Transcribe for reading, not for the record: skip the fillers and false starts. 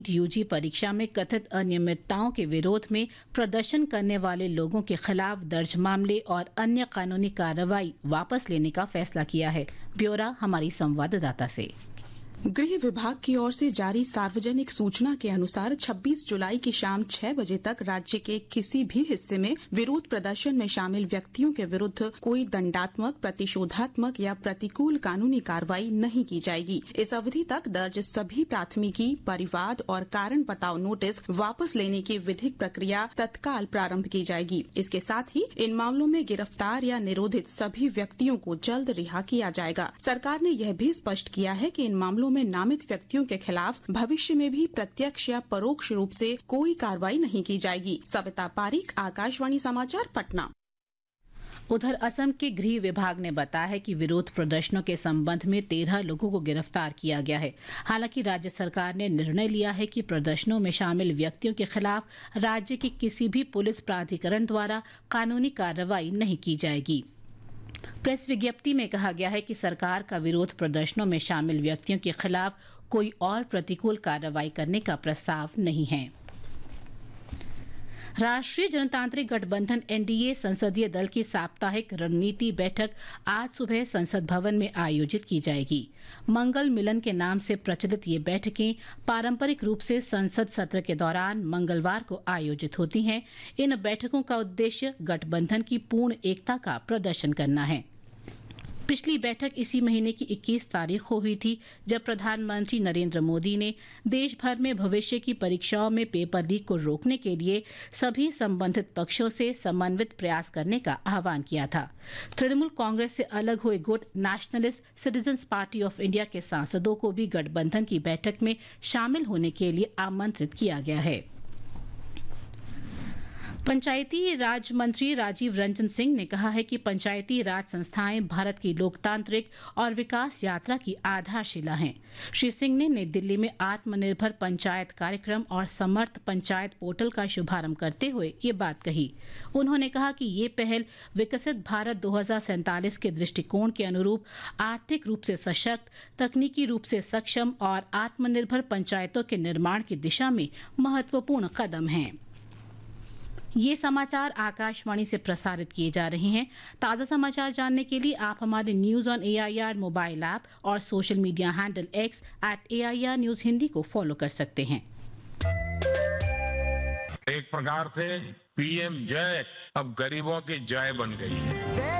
UG परीक्षा में कथित अनियमितताओं के विरोध में प्रदर्शन करने वाले लोगों के खिलाफ दर्ज मामले और अन्य कानूनी कार्रवाई वापस लेने का फैसला किया है। ब्यौरा हमारी संवाददाता से। गृह विभाग की ओर से जारी सार्वजनिक सूचना के अनुसार 26 जुलाई की शाम 6 बजे तक राज्य के किसी भी हिस्से में विरोध प्रदर्शन में शामिल व्यक्तियों के विरुद्ध कोई दंडात्मक, प्रतिशोधात्मक या प्रतिकूल कानूनी कार्रवाई नहीं की जाएगी। इस अवधि तक दर्ज सभी प्राथमिकी, परिवाद और कारण बताओ नोटिस वापस लेने की विधिक प्रक्रिया तत्काल प्रारंभ की जाएगी। इसके साथ ही इन मामलों में गिरफ्तार या निरोधित सभी व्यक्तियों को जल्द रिहा किया जाएगा। सरकार ने यह भी स्पष्ट किया है कि इन मामलों में नामित व्यक्तियों के खिलाफ भविष्य में भी प्रत्यक्ष या परोक्ष रूप से कोई कार्रवाई नहीं की जाएगी। सविता पारीक, आकाशवाणी समाचार, पटना। उधर असम के गृह विभाग ने बताया है कि विरोध प्रदर्शनों के संबंध में 13 लोगों को गिरफ्तार किया गया है। हालांकि राज्य सरकार ने निर्णय लिया है कि प्रदर्शनों में शामिल व्यक्तियों के खिलाफ राज्य के किसी भी पुलिस प्राधिकरण द्वारा कानूनी कार्रवाई नहीं की जाएगी। प्रेस विज्ञप्ति में कहा गया है कि सरकार का विरोध प्रदर्शनों में शामिल व्यक्तियों के खिलाफ कोई और प्रतिकूल कार्रवाई करने का प्रस्ताव नहीं है। राष्ट्रीय जनतांत्रिक गठबंधन एनडीए संसदीय दल की साप्ताहिक रणनीति बैठक आज सुबह संसद भवन में आयोजित की जाएगी। मंगल मिलन के नाम से प्रचलित ये बैठकें पारंपरिक रूप से संसद सत्र के दौरान मंगलवार को आयोजित होती हैं। इन बैठकों का उद्देश्य गठबंधन की पूर्ण एकता का प्रदर्शन करना है। पिछली बैठक इसी महीने की 21 तारीख को हुई थी, जब प्रधानमंत्री नरेंद्र मोदी ने देश भर में भविष्य की परीक्षाओं में पेपर लीक को रोकने के लिए सभी संबंधित पक्षों से समन्वित प्रयास करने का आह्वान किया था। तृणमूल कांग्रेस से अलग हुए गुट nationalist citizens party of India के सांसदों को भी गठबंधन की बैठक में शामिल होने के लिए आमंत्रित किया गया है। पंचायती राज मंत्री राजीव रंजन सिंह ने कहा है कि पंचायती राज संस्थाएं भारत की लोकतांत्रिक और विकास यात्रा की आधारशिला हैं। श्री सिंह ने नई दिल्ली में आत्मनिर्भर पंचायत कार्यक्रम और समर्थ पंचायत पोर्टल का शुभारंभ करते हुए ये बात कही। उन्होंने कहा कि ये पहल विकसित भारत 2047 के दृष्टिकोण के अनुरूप आर्थिक रूप से सशक्त, तकनीकी रूप से सक्षम और आत्मनिर्भर पंचायतों के निर्माण की दिशा में महत्वपूर्ण कदम है। ये समाचार आकाशवाणी से प्रसारित किए जा रहे हैं। ताज़ा समाचार जानने के लिए आप हमारे news on AIR mobile app और social media handle X @AIR News Hindi को फॉलो कर सकते हैं। एक प्रकार से पीएम जय अब गरीबों की जय बन गई है।